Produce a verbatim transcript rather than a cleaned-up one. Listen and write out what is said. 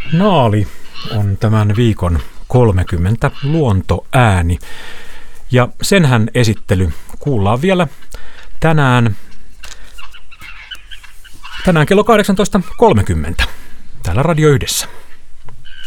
Naali on tämän viikon kolmekymmentä luontoääni. Ja senhän esittely kuullaan vielä tänään, tänään kello kahdeksantoista kolmekymmentä täällä Radio Yhdessä.